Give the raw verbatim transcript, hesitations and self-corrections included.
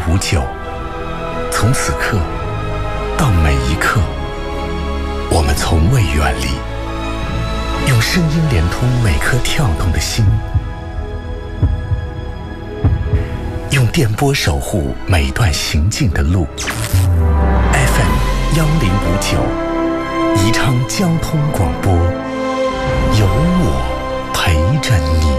五九，从此刻到每一刻，我们从未远离，用声音连通每颗跳动的心，用电波守护每段行进的路。F M 幺零五九，宜昌交通广播，有我陪着你。